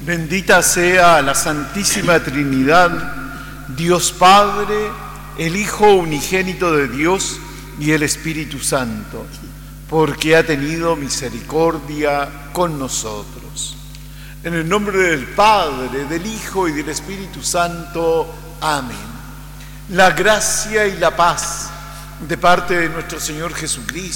Bendita sea la Santísima Trinidad, Dios Padre, el Hijo unigénito de Dios y el Espíritu Santo, porque ha tenido misericordia con nosotros. En el nombre del Padre, del Hijo y del Espíritu Santo. Amén. La gracia y la paz de parte de nuestro Señor Jesucristo,